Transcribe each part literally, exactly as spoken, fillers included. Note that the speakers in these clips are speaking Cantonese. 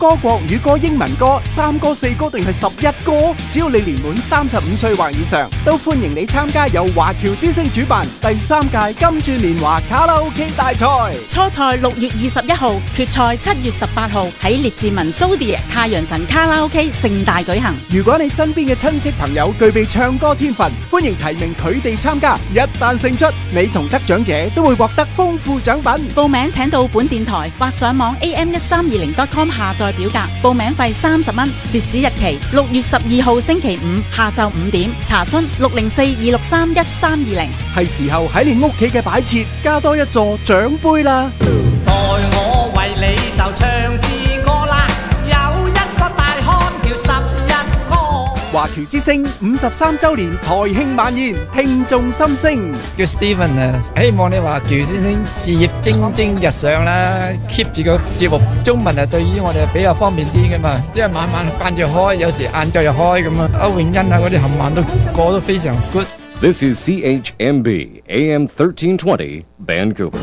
歌國語歌、英文歌、三歌、四歌定係十一歌，只要你年滿三十五歲或以上，都歡迎你參加由華僑之聲主辦第三屆金鑽年華卡拉 OK 大賽。 初賽六月二十一號，決賽七月十八號喺列治文蘇迪太陽神卡拉 OK 盛大舉行。 如果你身邊嘅親戚朋友具備唱歌天分，歡迎提名佢哋參加。一旦勝出，你同得獎者都會獲得豐富獎品。 報名請到本電台或上網 a m 一三二零 dot com 下載表格，報名費三十蚊，截止日期六月十二號星期五下晝五點。查詢六零四二六三一三二零。 係時候喺你屋企嘅擺設加多一座獎杯啦！ 待我為你就唱支歌啦，有一個大漢叫十一哥。 華僑之聲五十三週年台慶晚宴，聽眾心聲。 叫 Steven 啊，希望你華僑之聲事業蒸蒸日上啦 ，keep 住個節目中文啊，對於我哋比較方便啲噶嘛，因為晚晚間住開，有時晏晝又開咁啊，歐永欣啊嗰啲冚唪唥都過得非常 good。 This is C H M B A M thirteen twenty Vancouver。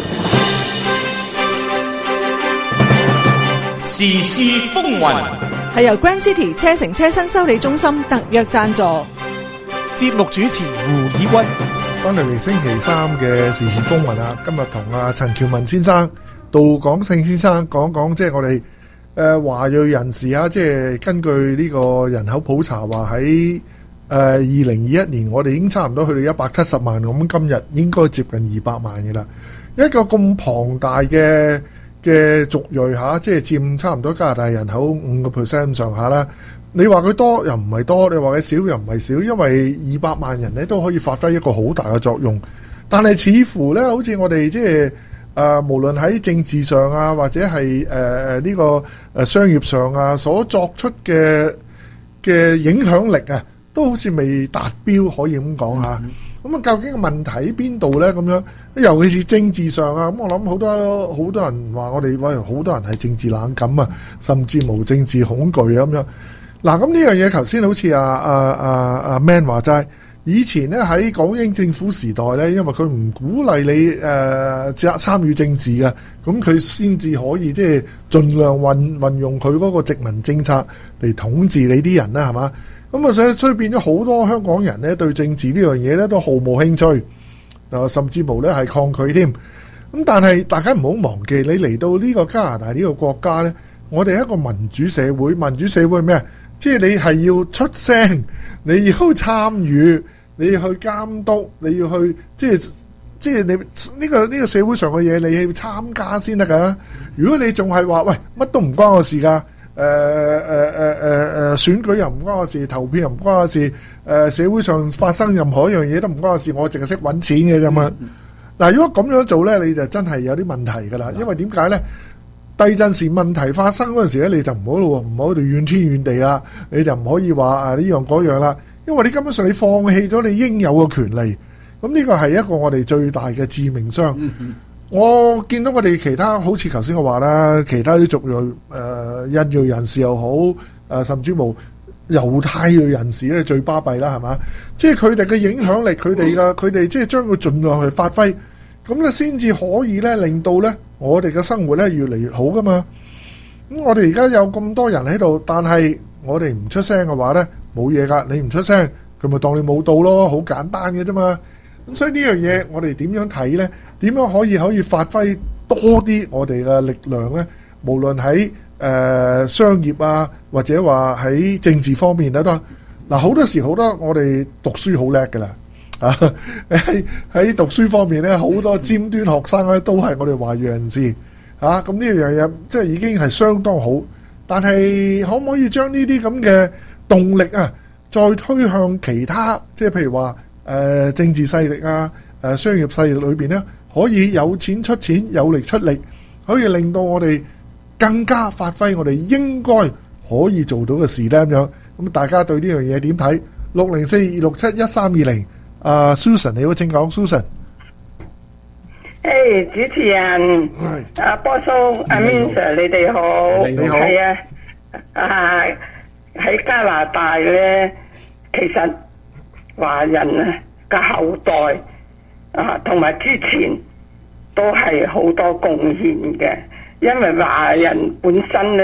時事風雲係由 Grand City 車城車身修理中心特約贊助。 節目主持胡以軍。 翻嚟嚟星期三嘅時事風雲啦，今日同阿陳喬文先生、杜廣勝先生講講，即係我哋誒華裔人士啊，即係根據呢個人口普查話喺誒二零二一年，我哋已經差唔多去到一百七十萬，咁今日應該接近二百萬嘅啦。一個咁龐大嘅嘅族裔嚇，即係佔差唔多加拿大人口五個 percent 上下啦。你話佢多又唔係多，你話佢少又唔係少，因為二百萬人咧都可以發揮一個好大嘅作用。但係似乎咧，好似我哋即係誒、呃，無論喺政治上啊，或者係誒誒呢個誒商業上啊，所作出嘅嘅影響力啊，都好似未達標，可以咁講嚇。咁啊，究竟個問題喺邊度咧？咁樣，尤其是政治上啊，咁我諗好多好多人話我哋喂，好多人係政治冷感啊，甚至無政治恐懼啊咁樣。嗱，咁呢樣嘢頭先好似阿阿阿阿 Man 話齋，以前咧喺港英政府時代咧，因為佢唔鼓勵你誒參參與政治嘅，咁佢先至可以即係盡量運運用佢嗰個殖民政策嚟統治你啲人啦，係嘛？咁啊，所以所以變咗好多香港人咧對政治呢樣嘢咧都毫無興趣，啊，甚至乎咧係抗拒添。咁但係大家唔好忘記，你嚟到呢個加拿大呢個國家咧，我哋係一個民主社會，民主社會係咩？即係你係要出聲，你要參與，你要去監督，你要去即係即係你呢個呢個社會上嘅嘢，你要參加先得㗎。如果你仲係話喂，乜都唔關我事㗎，誒誒誒誒誒選舉又唔關我事，投票又唔關我事，誒社會上發生任何一樣嘢都唔關我事，我淨係識揾錢嘅啫嘛。嗱，如果咁樣做咧，你就真係有啲問題㗎啦。因為點解咧？地震時問題發生嗰陣時咧，你就唔好咯，唔好喺度怨天怨地啦，你就唔可以話啊呢樣嗰樣啦，因為你根本上你放棄咗你應有嘅權利，咁呢個係一個我哋最大嘅致命傷。嗯嗯我見到我哋其他好似頭先我話啦，其他啲族裔誒、呃、印裔人士又好，誒、呃、甚至乎猶太裔人士咧最巴閉啦，係嘛？即係佢哋嘅影響力，佢哋嘅佢哋即係將佢盡量去發揮。咁咧先至可以咧，令到咧我哋嘅生活咧越嚟越好噶嘛。咁我哋而家有咁多人喺度，但係我哋唔出聲嘅話咧，冇嘢噶。你唔出聲，佢咪當你冇到咯，好簡單嘅啫嘛。咁所以呢樣嘢，我哋點樣睇咧？點樣可以可以發揮多啲我哋嘅力量咧？無論喺誒、呃、商業啊，或者話喺政治方面咧都嗱，好多時好多我哋讀書好叻噶啦。啊！喺喺讀書方面咧，好多尖端學生咧都係我哋華裔人士啊！咁呢樣嘢即係已經係相當好，但係可唔可以將呢啲咁嘅動力啊，再推向其他，即係譬如話誒、呃、政治勢力啊、誒、呃、商業勢力裏邊咧，可以有錢出錢，有力出力，可以令到我哋更加發揮我哋應該可以做到嘅事咧咁樣。咁大家對呢樣嘢點睇？六零四二六七一三二零。啊、uh, ，Susan， 你好，請講 ，Susan。 誒、hey, 主持人，阿波叔，阿 Min Sir，你哋好， 你好， 係啊，啊喺加拿大咧，其實華人啊嘅後代啊，同埋之前都係好多貢獻嘅，因為華人本身咧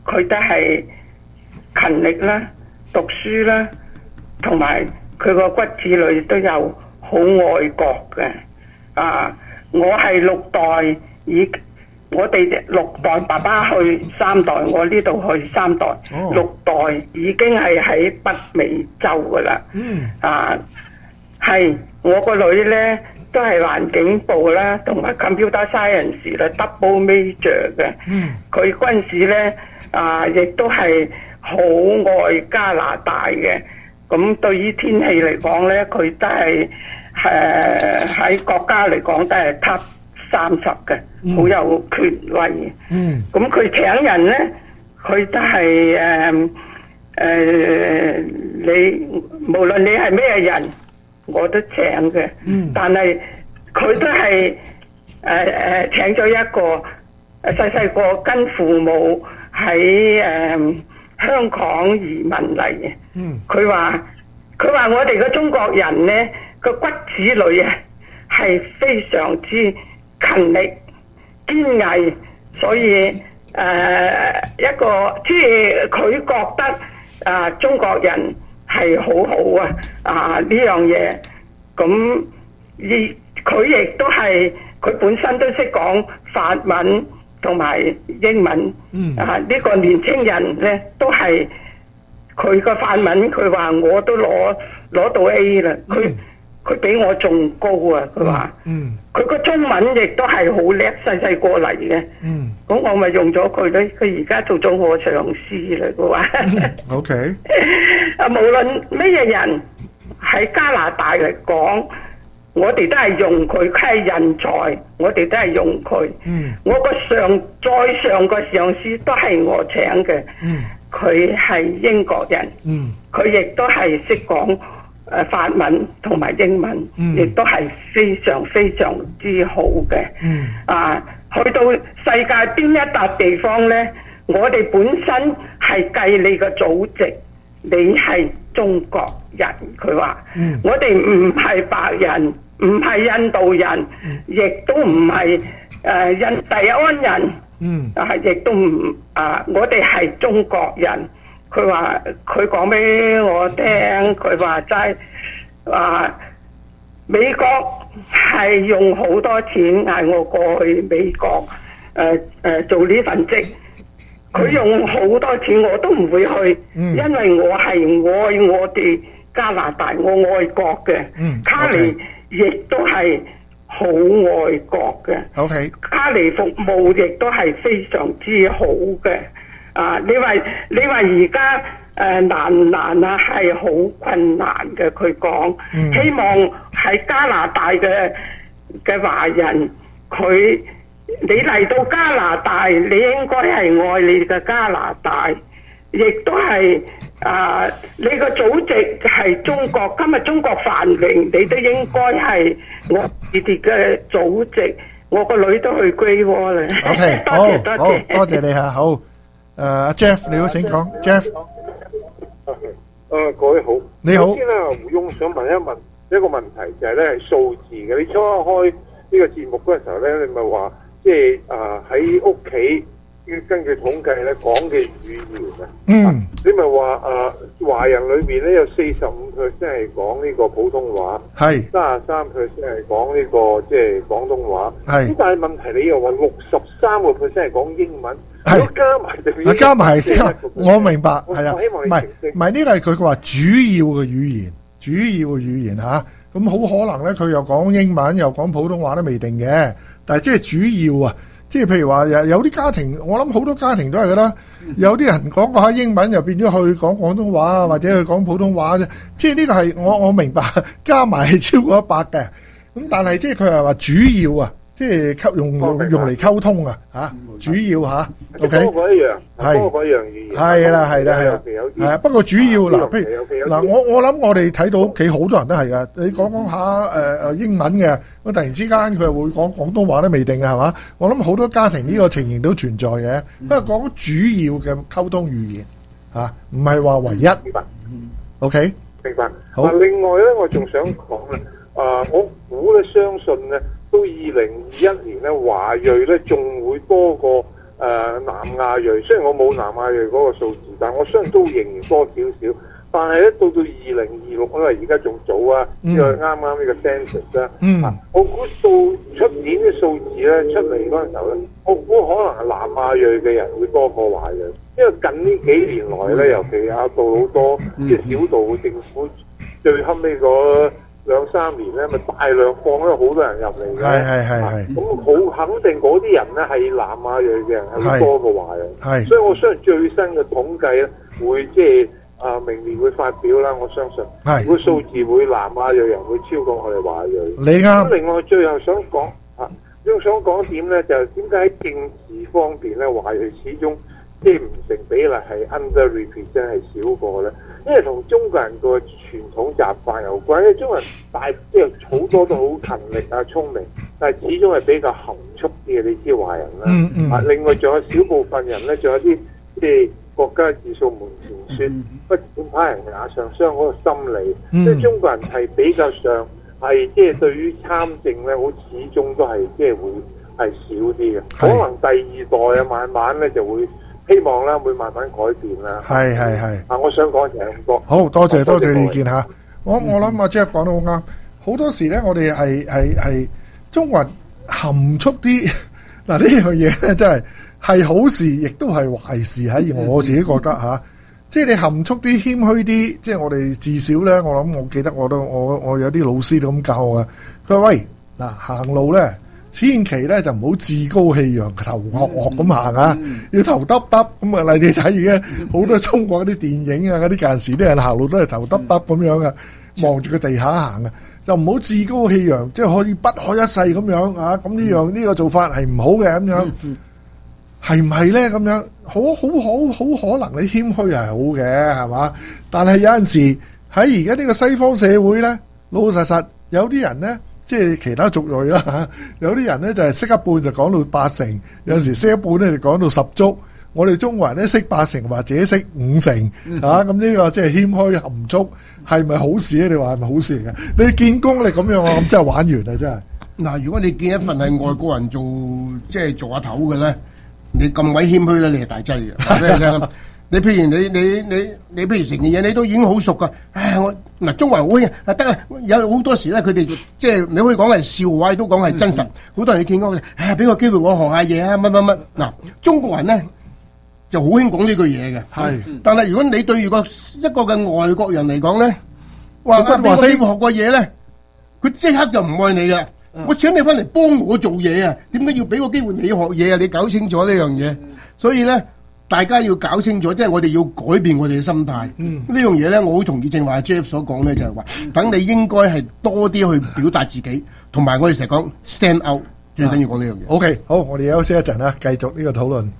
佢都係勤力啦、讀書啦，同埋佢個骨子裏都有好愛國嘅。啊，我係六代已，我哋六代爸爸去三代，我呢度去三代， 哦六代已經係喺北美洲噶啦。 嗯， 啊，係我個女呢都係環境部啦，同埋 computer science 啦 double major 嘅。 嗯， 佢嗰陣時呢啊，亦都係好愛加拿大嘅。咁對於天氣嚟講呢，佢都係誒喺國家嚟講都係 top 三十嘅，好有權威嘅。 嗯， 咁佢請人呢，佢都係誒誒，你無論你係咩人，我都請嘅。 嗯， 但係佢都係誒誒請咗一個誒細細個跟父母喺誒、呃、香港移民嚟嘅。 嗯， 佢話佢話我哋嘅中國人呢個骨子裏啊係非常之勤力堅毅，所以誒、呃、一個即係佢覺得啊、呃、中國人係好好啊啊呢樣嘢，咁而佢亦都係佢本身都識講法文同埋英文。 嗯， 啊呢、個年青人呢都係佢個法文，佢話我都攞攞到 A 啦，佢佢比我仲高啊！佢話， 嗯， 佢個中文亦都係好叻，細細個嚟嘅。 嗯， 咁我咪用咗佢咧，佢而家做咗我上司啦。佢話 ，OK， 啊，無論咩嘢人喺加拿大嚟講，我哋都係用佢，佢係人才，我哋都係用佢。 嗯， 我個上再上個上司都係我請嘅。 嗯， 佢係英國人。 嗯， 佢亦都係識講誒法文同埋英文，亦、 嗯、 都係非常非常之好嘅。 嗯， 啊，去到世界邊一笪地方呢，我哋本身係計你個祖籍，你係中國人。佢話， 嗯， 我哋唔係白人，唔係印度人，亦、嗯、都唔係誒印第安人。 嗯， 啊，亦都唔啊，我哋係中國人。佢話佢講俾我聽，佢話齋啊，美國係用好多錢嗌我過去美國誒誒、呃呃、做呢份職，佢用好多錢我都唔會去， 嗯、 因為我係愛我哋加拿大，我愛國嘅。 嗯、 卡尼亦都係好愛國嘅。 OK， 卡尼服務亦都係非常之好嘅。啊！你話你話而家誒難唔難啊？係好困難嘅。佢講， 嗯、 希望喺加拿大嘅嘅華人，佢你嚟到加拿大，你應該係愛你嘅加拿大，亦都係啊！你個祖籍係中國，今日中國繁榮，你都應該係我哋嘅祖籍。我個女都去 Great Wall 啦。 OK， 多好， 謝多謝， 好多謝你嚇，好。誒，阿 Jeff，你好，請講，Jeff。 誒，各位好， 你好。 首先咧，胡翁想問一問一個問題，就係咧係數字嘅。你初開呢個節目嗰陣時候咧，你咪話即係誒喺屋企根據統計咧講嘅語言啊。 嗯。 你咪話誒華人裏邊咧有四十五 percent 係講呢個普通話， 係三十三 percent 係講呢個即係廣東話。 係。 咁但係問題你又話六十三個 percent 係講英文。 係加埋， 啊加埋係，我明白，係啊， 唔係唔係呢個係佢話主要嘅語言，主要嘅語言吓，咁好可能咧，佢又講英文又講普通話都未定嘅，但係即係主要啊，即係譬如話有有啲家庭，我諗好多家庭都係噶啦，有啲人講過下英文又變咗去講廣東話啊，或者去講普通話啫，即係呢個係我我明白，加埋係超過一百嘅，咁但係即係佢係話主要啊。即係溝用用嚟溝通啊，嚇主要嚇 ，OK， 多過一樣， 係多過一樣語言， 係啦係啦係啦，係啊。不過主要嗱，譬如嗱，我我諗我哋睇到屋企好多人都係噶。你講講下誒誒英文嘅，咁突然之間佢又會講廣東話都未定嘅係嘛？我諗好多家庭呢個情形都存在嘅。不過講主要嘅溝通語言嚇，唔係話唯一。 明白。 OK， 明白。 好。 另外咧，我仲想講咧，啊，我估咧，相信咧。到二零二一年咧，華裔咧仲會多過呃、南亞裔，雖然我冇南亞裔嗰個數字，但係我相信都仍然多少少。但係咧，到到二零二六，因為而家仲早啊，因為啱啱呢個 census 啦， 嗯， 我估到出年嘅數字咧出嚟嗰陣時候咧，我估可能係南亞裔嘅人會多過華裔，因為近呢幾年來咧，尤其阿杜好多即係小杜政府最後尾嗰兩三年咧，咪大量放咗好多人入嚟嘅， 係係係係， 咁好肯定嗰啲人咧係南亞裔嘅人係會多過華裔， 係， 所以我相信最新嘅統計咧會即係。啊！明年會發表啦，我相信。係。個數字會南亞裔人會超過我哋華裔。 你啱。咁另外最後想講啊，仲想講一點咧，就係點解喺政治方面咧，華裔始終即係唔成比例係 underrepresent 係少過咧？因為同中國人個傳統習慣有關。因為中國人大即係好多都好勤力啊、聰明，但係始終係比較含蓄啲嘅。你知華人啦。嗯嗯。啊，另外仲有少部分人咧，仲有啲即係。國家自掃門前雪，不管他人瓦上霜嗰個心理，即係、嗯、中國人係比較上係即係對於參政咧，好始終都係即係會係少啲嘅。可能第二代啊，慢慢咧就會希望啦，會慢慢改變啦。係係係。啊，我想講就係咁多。好多謝多謝你意見嚇。我我諗阿 Jeff 講得好啱。好多時咧，我哋係係係中國人含蓄啲。嗱呢樣嘢咧，真係。係好事，亦都係壞事喺我自己覺得嚇、啊，即係你含蓄啲、謙虛啲，即係我哋至少咧，我諗我記得我都我我有啲老師都咁教我嘅。佢話喂，嗱行路咧，千祈咧就唔好自高氣揚、頭惡惡咁行啊，要頭耷耷咁啊！例你睇而家好多中國嗰啲電影啊，嗰啲近時啲人行路都係頭耷耷咁樣嘅，望住個地下行啊，就唔好自高氣揚，即係可以不可一世咁樣啊！咁呢樣呢個做法係唔好嘅咁樣。係唔係咧？咁樣好好好好可能你謙虛係好嘅，係嘛？但係有陣時喺而家呢個西方社會咧，老老實實有啲人咧，即係其他族裔啦嚇，有啲人咧就係識一半就講到八成，有陣時識一半咧就講到十足。我哋中國人咧識八成或者識五成嚇，咁呢個即係謙虛含蓄，係咪好事咧？你話係咪好事嚟嘅？你見功力咁樣，我諗真係玩完啦，真係。嗱，如果你見一份係外國人做，即係做下頭嘅咧。你咁鬼謙虛咧，你係大劑嘅。咩啫？你譬如你你你你譬如成件嘢，你都已經好熟噶。唉，我嗱中國人好興啊，得啦。有好多時咧，佢哋即係你可以講係笑話，都講係真實。好多人你見過，唉，俾個機會我學下嘢啊，乜乜乜。嗱，中國人咧就好興講呢句嘢嘅。係。但係如果你對住個一個嘅外國人嚟講咧，話俾個師傅學過嘢咧，佢即刻就唔愛你嘅。我請你翻嚟幫我做嘢啊！點解要俾個機會你學嘢啊？你搞清楚呢樣嘢，所以咧，大家要搞清楚，即係我哋要改變我哋嘅心態。嗯，呢樣嘢咧，我好同意正話 Jeff 所講咧，就係話，等你應該係多啲去表達自己，同埋我哋成日講 stand out，最緊要講呢樣嘢。OK，好，我哋休息一陣啦，繼續呢個討論。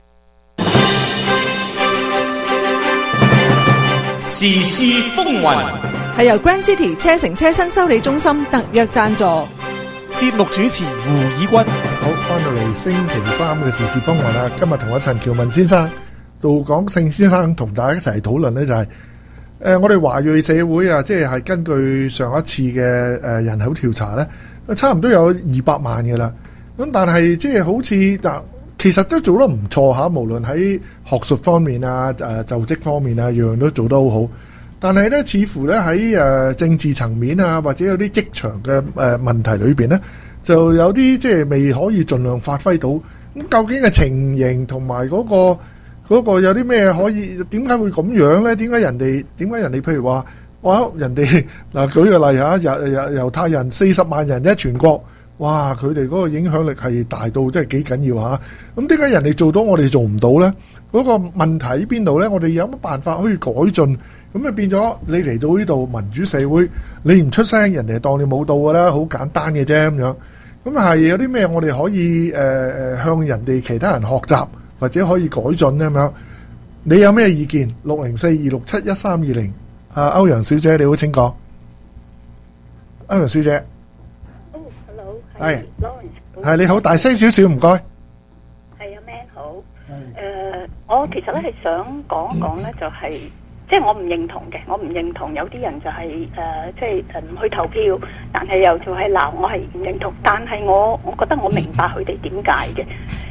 時事風雲係由 Grand City 車城車新修理中心特約贊助。 節目主持胡以軍， 好，翻到嚟星期三嘅時事風雲啦。今日同阿陳喬文先生、杜廣勝先生同大家一齊討論呢，就係、是、誒、呃、我哋華裔社會啊，即係係根據上一次嘅誒、呃、人口調查咧，差唔多有二百萬嘅啦。咁但係即係好似嗱，其實都做得唔錯嚇，無論喺學術方面啊、誒、呃、就職方面啊，樣樣都做得好好。但係咧，似乎咧喺誒政治層面啊，或者有啲職場嘅誒、呃、問題裏邊咧，就有啲即係未可以盡量發揮到。咁究竟嘅情形同埋嗰個嗰個有啲咩可以？點解會咁樣咧？點解人哋點解人哋譬如話，哇！人哋嗱舉個例嚇，猶猶猶太人四十萬人一全國，哇！佢哋嗰個影響力係大到即係幾緊要嚇。咁點解人哋做到我哋做唔到咧？嗰個問題喺邊度咧？我哋有乜辦法可以改進？咁啊變咗你嚟到呢度民主社會，你唔出聲，人哋當你冇到㗎啦，好簡單嘅啫咁樣。咁係有啲咩我哋可以誒誒、呃、向人哋其他人學習，或者可以改進咧咁樣？你有咩意見？六零四二六七一三二零，啊歐陽小姐你好，請講。歐陽小姐。 哦 ，hello， 係。係你好，大聲少少唔該。 係啊 ，man 好。誒、呃，我其實咧係想講一講咧，就係、是。即係我唔認同嘅，我唔認同有啲人就係、是、誒、呃，即係誒唔去投票，但係又就係鬧，我係唔認同。但係我我覺得我明白佢哋點解嘅，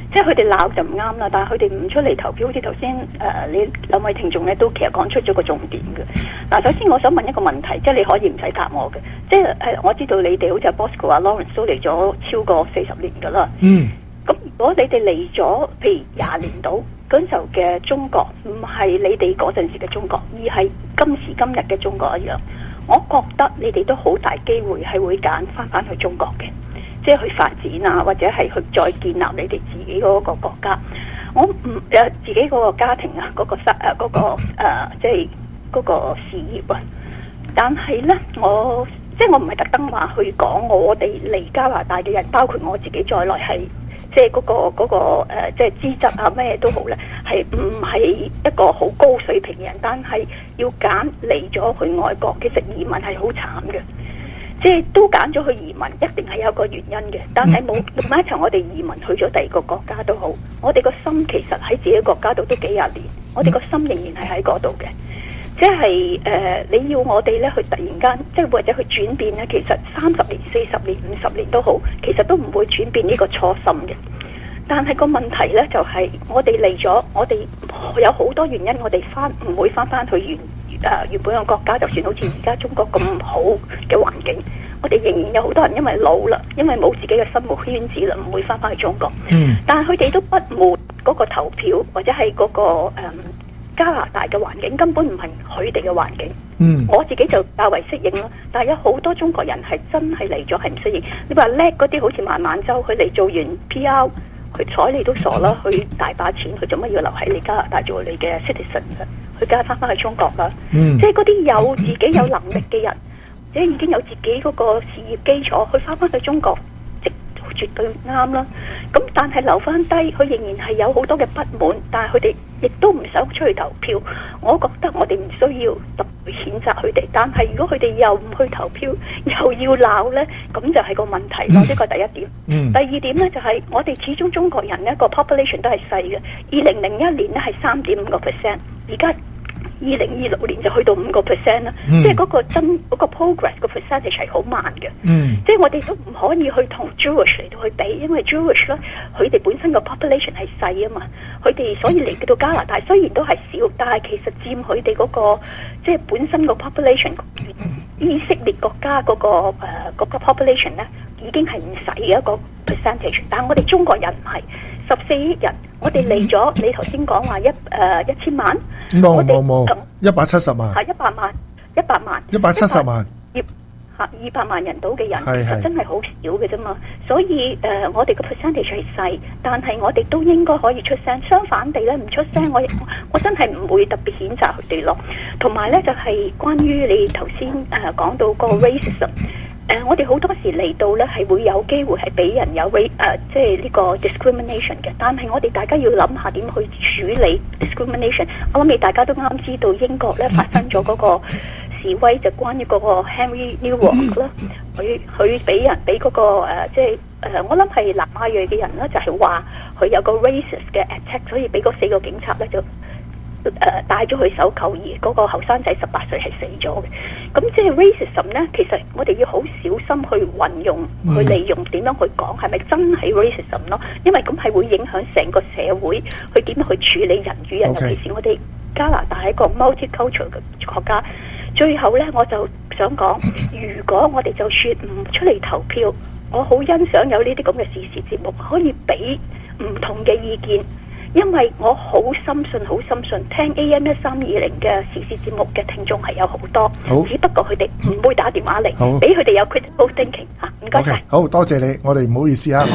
即係佢哋鬧就唔啱啦，但係佢哋唔出嚟投票，好似頭先誒你兩位聽眾咧都其實講出咗個重點嘅。嗱，首先我想問一個問題，即係你可以唔使答我嘅，即係誒我知道你哋好似阿 Bosco 啊 Lawrence 都嚟咗超過四十年㗎啦。 嗯。 咁如果你哋嚟咗，譬如廿年到嗰陣時候嘅中國，唔係你哋嗰陣時嘅中國，而係今時今日嘅中國一樣，我覺得你哋都好大機會係會揀翻翻去中國嘅，即係去發展啊，或者係去再建立你哋自己嗰個國家。我唔誒自己嗰個家庭啊，嗰、嗰個失誒嗰個誒即係嗰個事業啊，但係咧我即係我唔係特登話去講我哋嚟加拿大嘅人，包括我自己在內係。即係嗰、嗰個嗰、嗰個呃、即係資質啊，咩都好咧，係唔係一個好高水平嘅人？但係要揀嚟咗去外國，其實移民係好慘嘅。即係都揀咗去移民，一定係有個原因嘅。但係冇同埋一齊，我哋移民去咗第二個國家都好，我哋個心其實喺自己國家度都幾廿年，我哋個心仍然係喺嗰度嘅。即係誒、呃，你要我哋咧去突然間，即係或者去轉變咧，其實三十年、四十年、五十年都好，其實都唔會轉變呢個初心嘅。但係個問題咧就係、是，我哋嚟咗，我哋有好多原因，我哋翻唔會翻翻去原誒、呃、原本嘅國家，就算好似而家中國咁好嘅環境，我哋仍然有好多人因為老啦，因為冇自己嘅生活圈子啦，唔會翻翻去中國。嗯。但係佢哋都不滿嗰個投票或者係嗰、那個誒。嗯加拿大嘅環境根本唔係佢哋嘅環境，嗯，我自己就較為適應啦。但係有好多中國人係真係嚟咗係唔適應。你話叻嗰啲好似孟晚舟，佢嚟做完 P R，佢睬你都傻啦。佢大把錢，佢做乜要留喺你加拿大做你嘅 citizen？佢梗係翻返去中國啦。嗯，即係嗰啲有自己有能力嘅人，即係已經有自己嗰個事業基礎，佢翻返去中國，即絕對啱啦。咁但係留翻低，佢仍然係有好多嘅不滿，但係佢哋亦都唔想出去投票。我覺得我哋唔需要特別譴責佢哋，但係如果佢哋又唔去投票，又要鬧呢，咁就係個問題咯。呢個第一點。嗯、第二點呢，就係、是、我哋始終中國人呢個 population 都係細嘅。二零零一年呢係三點五個 percent， 而家二零二六年就去到五個 percent 啦。嗯、即係嗰個增嗰、嗰個 progress 個 percentage 係好慢嘅。嗯、即係我哋都唔可以去同 Jewish 嚟到去比，因為 Jewish 咧佢哋本身個 population 係細啊嘛，佢哋所以嚟到加拿大雖然都係少，但係其實佔佢哋嗰個即係本身個 population 以色列國家嗰、嗰個誒、呃嗰個 population 咧已經係唔細嘅一個 percentage， 但係我哋中國人唔係十四億人，我哋嚟咗，你頭先講話一誒、呃、一千萬， 冇冇冇一百七十萬， 係一百萬，一百萬， 一百七十萬， 二嚇二百萬人到嘅人，其實真係好少嘅啫嘛。所以誒、呃，我哋個 percentage 係細，但係我哋都應該可以出聲。相反地咧，唔出聲，我我真係唔會特別譴責佢哋咯。同埋咧，就係、是、關於你頭先誒講到個 racism。誒、呃，我哋好多時嚟到咧，係會有機會係俾人有 race 誒，即係呢個 discrimination 嘅。但係我哋大家要諗下點去處理 discrimination。我諗你大家都啱知道英國咧發生咗嗰個示威，就關於嗰個 Henry Newell 啦，佢佢俾人俾嗰、那個、呃、即係誒、呃，我諗係南亞裔嘅人啦，就係話佢有個 racist 嘅 attack，所以俾嗰四個警察咧就。誒、呃、帶咗佢手扣，而嗰個後生仔十八歲係死咗嘅。咁即係 racism 咧，其實我哋要好小心去運用、嗯、去利用點樣去講，係咪真係 racism 咯？因為咁係會影響成個社會去點樣去處理人與人， Okay. 尤其是我哋加拿大係一個 multicultural 嘅國家。最後咧，我就想講，如果我哋就算唔出嚟投票，我好欣賞有呢啲咁嘅時事節目，可以俾唔同嘅意見。因為我好深信，好深信聽 A M 一三二零嘅時事節目嘅聽眾係有好多，好只不過佢哋唔會打電話嚟，俾佢哋有 critical thinking 嚇。唔該晒， 好多謝你，我哋唔好意思啊。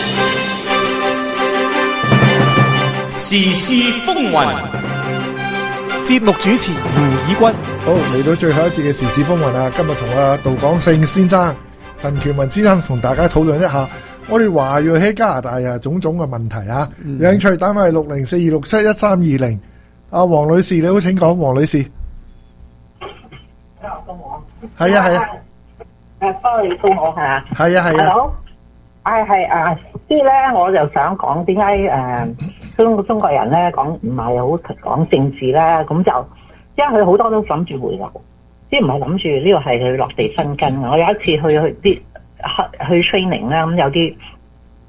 時事風雲， 節目主持胡以軍。 好，嚟到最後一節嘅時事風雲啊！今日同阿杜廣勝先生、陳喬文先生同大家討論一下。我哋華裔喺加拿大啊，種種嘅問題啊，嗯、有興趣打返係六零四二六七一三二零。阿黃女士你好，請講，黃女士。係啊係啊。 誒，幫你幫我下。 係啊係啊。 好。誒係誒，即係咧，我就想講點解誒中中國人咧講唔係好講政治咧，咁就因為佢好多都諗住回流，即係唔係諗住呢個係佢落地生根。我有一次去去啲。去 training 啦，咁有啲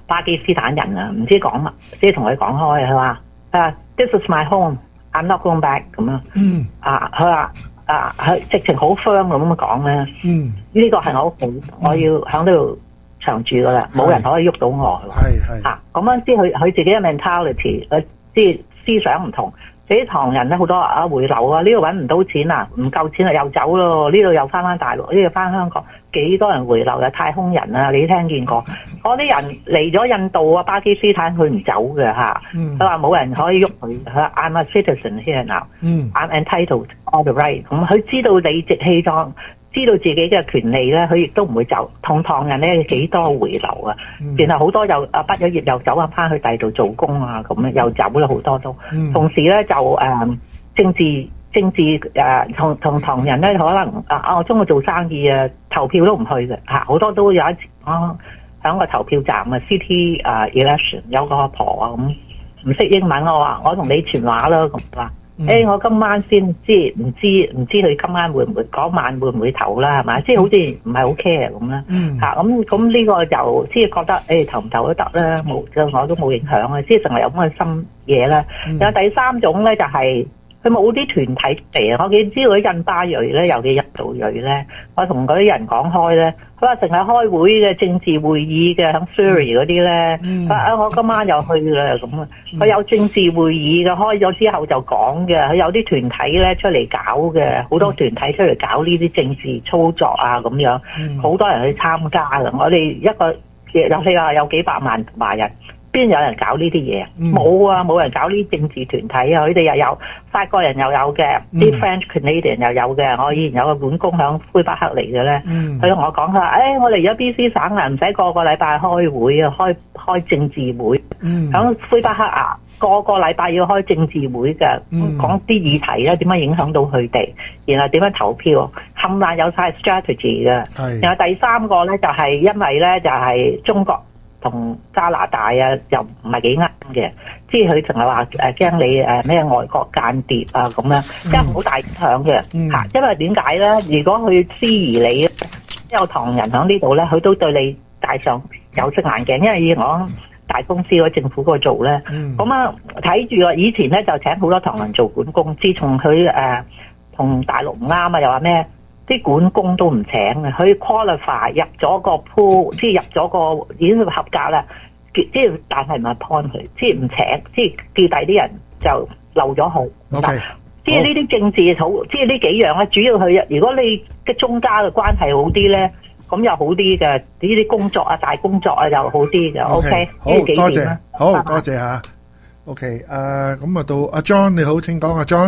巴基斯坦人啊，唔知講乜，即係同佢講開，佢話啊 This is my home, I'm not going back 咁樣。 嗯。 啊，佢話啊，佢直情好 firm 咁樣講咧。 嗯。 呢個係我屋企，我要喺呢度長住噶啦，冇人可以喐到我。 係係。 嚇，咁樣知佢佢自己嘅 mentality，佢即係思想唔同。啲唐人咧好多啊回流啊，呢度揾唔到錢啊，唔夠錢啊又走咯，呢度又翻翻大陸，呢度翻香港，幾多人回流啊？太空人啊，你聽見過？嗰啲人嚟咗印度啊、巴基斯坦，佢唔走嘅嚇。佢話冇人可以喐佢，佢話 I'm a citizen here now，I'm entitled all the right。咁佢知道理直氣壯，知道自己嘅權利咧，佢亦都唔會走。同唐人咧幾多回流啊？ 嗯、 然後好多又啊畢咗業又走啊翻去第二度做工啊，咁樣又走咗好多都。 嗯、 同時咧就誒、呃、政治政治誒同同唐人咧可能啊啊我中意做生意啊，投票都唔去嘅嚇，好多都有一次啊喺個投票站啊 City 啊 election 有個阿婆啊咁唔識英文，我話我同你傳話啦咁話。誒、嗯欸，我今晚先知，唔知唔知佢今晚會唔會嗰晚會唔會投啦，係嘛？即係好似唔係好 care 咁啦，嚇咁咁呢個就即係覺得誒、欸、投唔投都得啦，冇我都冇影響啊，即係成日有咁嘅心嘢啦。有、嗯、第三種咧就係佢冇啲團體嚟啊！我記知道啲印巴裔咧，尤其印度裔咧，我同嗰啲人講開咧，佢話成日開會嘅政治會議嘅，喺 Surrey 嗰啲咧，佢話啊我今晚又去啦咁啊！佢有政治會議嘅，開咗之後就講嘅，佢有啲團體咧出嚟搞嘅，好多團體出嚟搞呢啲政治操作啊咁樣，好多人去參加嘅。我哋一個有你話有幾百萬華人。邊有人搞呢啲嘢？冇、嗯、啊，冇人搞呢啲政治團體啊！佢哋又有法國人又有嘅，啲、嗯、French Canadian 又有嘅。我以前有個管工響魁北克嚟嘅咧，佢同、嗯、我講佢話：，誒、哎，我嚟咗 B C 省啊，唔使個個禮拜開會啊，開開政治會。響魁、嗯、北克啊，個個禮拜要開政治會嘅，嗯、講啲議題咧點樣影響到佢哋，然後點樣投票，冚唪唥有晒 strategy 嘅。是然後第三個咧就係、是、因為咧就係、是、中國。同加拿大啊，又唔係幾啱嘅，即係佢淨係話誒驚你誒咩外國間諜啊咁樣，即係好大影響嘅嚇。嗯、因為點解咧？如果佢質疑你，有唐人喺呢度咧，佢都對你戴上有色眼鏡，因為以我大公司嗰政府嗰度做咧，咁啊睇住啊，以前咧就請好多唐人做管工，自從佢誒同大陸唔啱啊，又話咩？啲管工都唔請嘅，佢 qualify 入咗個 pool， 即係入咗個已經合格啦。即係但係唔係 point 佢，即係唔請，即係叫第啲人就漏咗佢。 Okay. 即係呢啲政治好，即係呢幾樣咧，主要佢如果你嘅中間嘅關係好啲咧，咁又好啲嘅。呢啲工作啊、大工作啊又好啲嘅。O K， 好多謝，好多謝嚇。O K，誒咁啊到阿 John 你好，請講阿 John。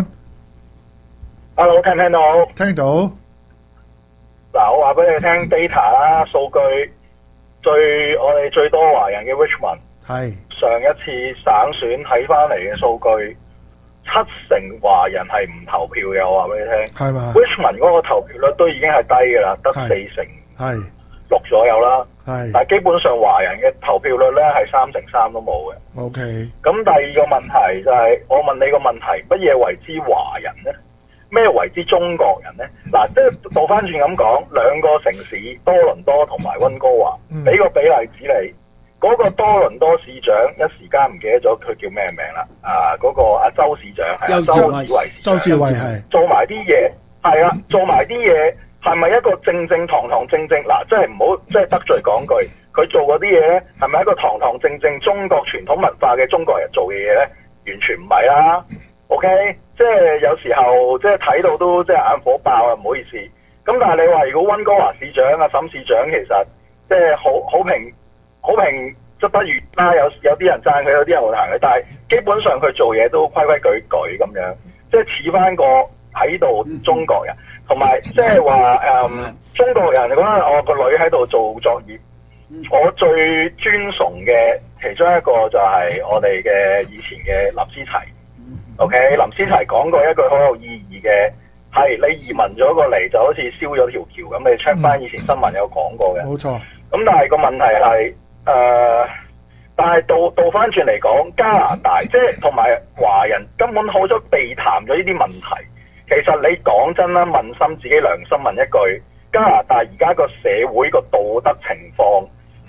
Hello， 聽唔聽到？ 聽到。 嗱，我話俾你聽 data 啦，數據最我哋最多華人嘅 Richmond 係上一次省選睇翻嚟嘅數據，七成華人係唔投票嘅。我話俾你聽，係嘛 ？Richmond 嗰個投票率都已經係低嘅啦，得四成，係六左右啦。係，但係基本上華人嘅投票率咧係三成三都冇嘅。OK。咁第二個問題就係、是，我問你個問題，乜嘢為之華人咧？咩為之中國人呢？嗱，即係倒翻轉咁講，兩個城市多倫多同埋溫哥華，俾、嗯、個比例子你，嗰、那個多倫多市長一時間唔記得咗佢叫咩名啦？啊，嗰、那個阿周市長係周志偉，周志偉係做埋啲嘢，係啊，做埋啲嘢係咪一個正正堂堂正正？嗱，即係唔好即係得罪講句，佢做嗰啲嘢咧，係咪一個堂堂正正中國傳統文化嘅中國人做嘅嘢咧？完全唔係啦。OK，即係有時候即係睇到都即係眼火爆啊，唔好意思。咁但係你話如果溫哥華市長啊、沈市長其實即係好好評好評則不如啦，有有啲人讚佢，有啲人好彈佢，但係基本上佢做嘢都規規矩矩咁樣，即係似翻個喺度中國人，同埋即係話誒中國人嗰陣我個女喺度做作業，我最尊崇嘅其中一個就係我哋嘅以前嘅林思齊。OK， 林思齊講過一句好有意義嘅，係你移民咗過嚟就好似燒咗條橋咁，你 check 翻以前新聞有講過嘅。冇錯。咁但係個問題係誒、呃，但係倒倒翻轉嚟講，加拿大即係同埋華人根本好咗避談咗呢啲問題。其實你講真啦，問心自己良心問一句，加拿大而家個社會個道德情況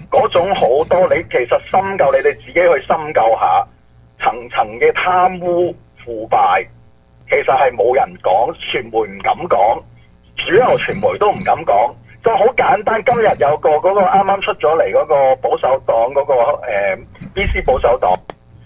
嗰種好多，你其實深究，你哋自己去深究下層層嘅貪污腐敗，其實係冇人講，傳媒唔敢講，主流傳媒都唔敢講。就好簡單，今日有個嗰、嗰個啱啱出咗嚟嗰個保守黨嗰、嗰個、呃、B C 保守黨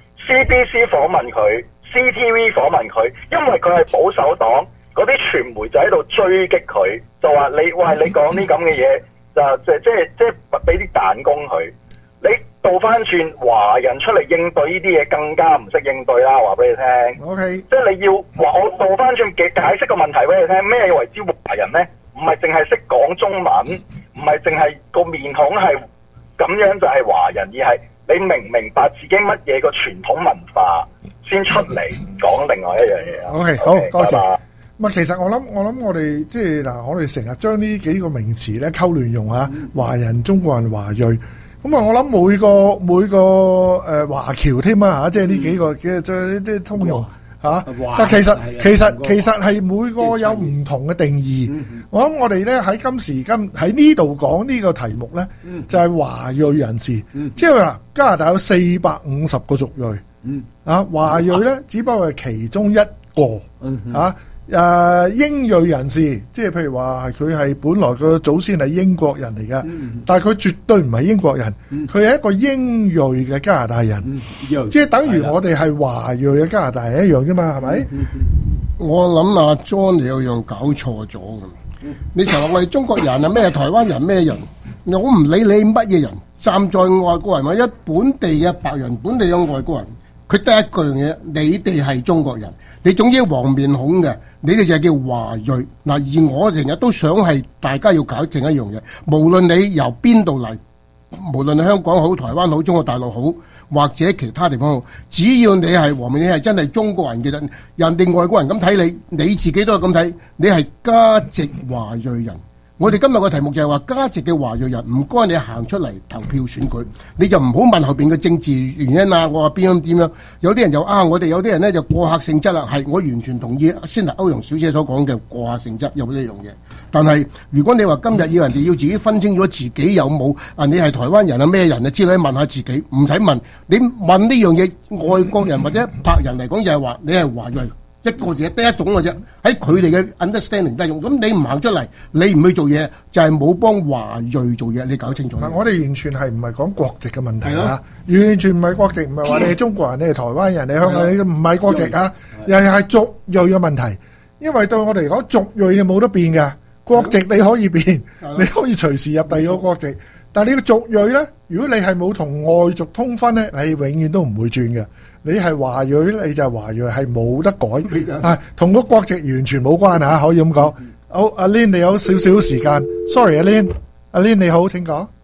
C B C 訪問佢 C T V 訪問佢，因為佢係保守黨，嗰啲傳媒就喺度追擊佢，就話你喂，你講啲咁嘅嘢，就即即即俾啲彈弓佢。你倒翻轉華人出嚟應對呢啲嘢更加唔識應對啦，話俾你聽。 OK， 即係你要話我倒翻轉嘅解釋個問題俾你聽，咩為之華人呢？唔係淨係識講中文，唔係淨係個面孔係咁樣就係華人，而係你明唔明白自己乜嘢個傳統文化先出嚟講另外一樣嘢。 OK，好多謝。咁啊，其實我諗我諗我哋即係嗱，我哋成日將呢幾個名詞咧溝亂用嚇，華人、中國人、華裔。咁啊，我諗每個每個誒華僑添啊嚇，即係呢幾個嘅即係呢啲通用。嚇！但其實其實其實係每個有唔同嘅定義。我諗我哋咧喺今時今喺呢度講呢個題目咧，就係華裔人士。即係話加拿大有四百五十個族裔，啊華裔咧只不過係其中一個嚇。誒英裔人士，即係譬如話佢係本來個祖先係英國人嚟嘅，但係佢絕對唔係英國人，佢係一個英裔嘅加拿大人，即係等於我哋係華裔嘅加拿大人一樣啫嘛，係咪？ 我諗阿 John 你有樣搞錯咗㗎，你成日話我哋中國人啊咩台灣人咩人，我唔理你乜嘢人，站在外國人或者本地嘅白人、本地嘅外國人，佢得一句嘢，你哋係中國人，你總之黃面孔嘅。你哋就係叫華裔嗱，而我成日都想係大家要搞正一樣嘢，無論你由邊度嚟，無論你香港好、台灣好、中國大陸好，或者其他地方好，只要你係黃面，你係真係中國人嘅人，人哋外國人咁睇你，你自己都係咁睇，你係加籍華裔人。我哋今日個題目就係話加籍嘅華裔人，唔該你行出嚟投票選舉，你就唔好問後邊嘅政治原因啊！我話邊樣點樣？有啲人就啊，我哋有啲人咧就過客性質啦，係我完全同意先頭歐陽小姐所講嘅過客性質有呢樣嘢。但係如果你話今日要人哋要自己分清楚自己有冇啊，你係台灣人啊咩人啊之類，問下自己，唔使問。你問呢樣嘢，外國人或者白人嚟講就係話你係華裔。一個字得一種嘅啫，喺佢哋嘅 understanding 得一種。咁你唔行出嚟，你唔去做嘢，就係冇幫華裔做嘢。你搞清楚。 我哋完全係唔係講國籍嘅問題啊！完全唔係國籍，唔係話你係中國人，你係台灣人，你香港，你唔係國籍啊！又係族裔嘅問題。因為對我哋嚟講，族裔係冇得變嘅，國籍你可以變，你可以隨時入第二個國籍。但係你個族裔咧，如果你係冇同外族通婚咧，你永遠都唔會轉嘅。你係華裔，你就係華裔，係冇得改，啊，同個國籍完全冇關啊！可以咁講。好，阿 Lin 你有少少時間 ，sorry，阿 Lin，阿 Lin 你好，請講。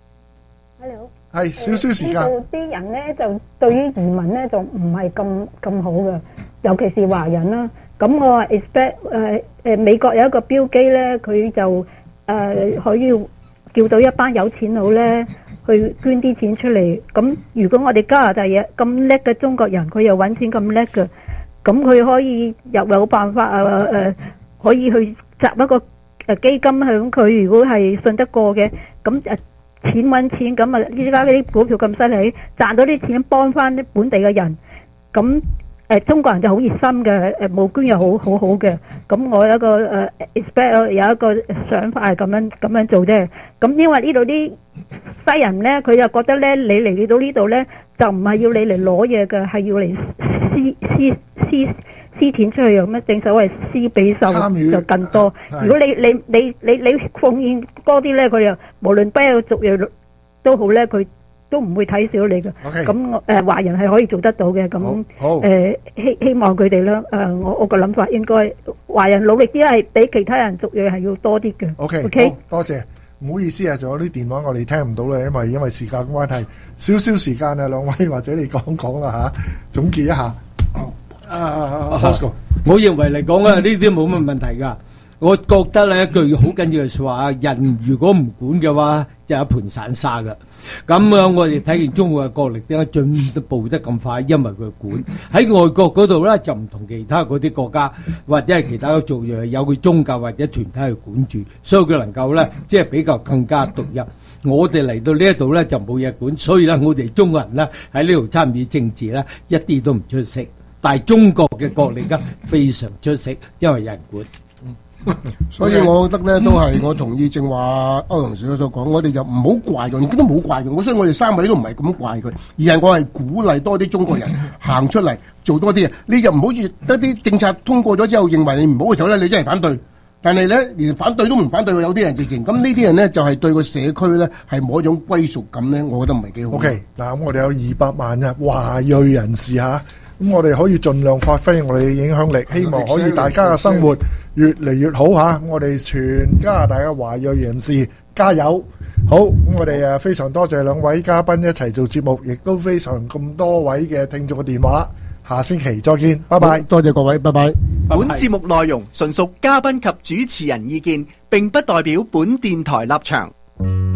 Hello。 係少少時間。 呢度啲人咧就對於移民咧就唔係咁咁好嘅，尤其是華人啦。咁我話 expect 誒誒美國有一個標機咧，佢就誒可以叫到一班有錢佬咧。去捐啲錢出嚟，咁如果我哋加拿大嘢咁叻嘅中國人，佢又揾錢咁叻嘅，咁佢可以又有辦法啊誒、呃，可以去集一個誒基金響佢，如果係信得過嘅，咁誒錢揾錢，咁啊依家啲股票咁犀利，賺到啲錢幫翻啲本地嘅人，咁。誒、呃、中國人就好熱心嘅，誒募捐又好好好嘅。咁我有一個誒 expect 有一個想法係咁樣咁樣做啫。咁因為呢度啲西人咧，佢就覺得咧，你嚟到呢度咧，就唔係要你嚟攞嘢嘅，係要嚟施施施施錢出去咁樣。正所謂施比受就更多。如果你你你你你奉獻多啲咧，佢又無論邊個族裔都好咧，佢都唔會睇小你嘅，咁我誒華人係可以做得到嘅，咁誒希希望佢哋啦，誒我我個諗法應該華人努力啲係比其他人族裔係要多啲嘅。 OK， OK， 好多謝，唔好意思啊，仲有啲電話我哋聽唔到啦，因為因為時間關係，少少時間啊，兩位或者你講講啦嚇，總結一下。啊啊 Bosco， 我認為嚟講啊，呢啲冇乜問題㗎。我覺得咧一句好緊要嘅説話，人如果唔管嘅話，就一盤散沙㗎。咁樣我哋睇見中國嘅國力點解進步得咁快？因為佢管喺外國嗰度咧，就唔同其他嗰啲國家或者係其他嘅族裔有佢宗教或者團體去管住，所以佢能夠咧即係比較更加獨一。 我哋嚟到呢一度咧就冇嘢管，所以咧我哋中國人咧喺呢度參與政治咧一啲都唔出色，但係中國嘅國力咧非常出色，因為有人管。 所以我覺得咧都係我同意正話歐陽小姐所講，我哋就唔好怪佢，亦都冇怪佢。我所以我哋三位都唔係咁怪佢，而係我係鼓勵多啲中國人行出嚟做多啲嘢。你就唔好似一啲政策通過咗之後，認為你唔好嘅時候咧，你真係反對。但係咧，連反對都唔反對，有啲人直情咁呢啲人咧，就係、是、對個社區咧係冇一種歸屬感咧，我覺得唔係幾好。 OK，嗱咁我哋有二百萬嘅華裔人士嚇。咁我哋可以盡量發揮我哋嘅影響力，希望可以大家嘅生活越嚟越好嚇。我哋全加拿大嘅華裔人士加油！好，咁我哋誒非常多謝兩位嘉賓一齊做節目，亦都非常咁多位嘅聽眾嘅電話。下星期再見，拜拜！ 多謝各位，拜拜。 本節目內容純屬嘉賓及主持人意見，並不代表本電台立場。